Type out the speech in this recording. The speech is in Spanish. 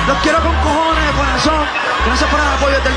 Los quiero con cojones, de corazón. Gracias por el apoyo del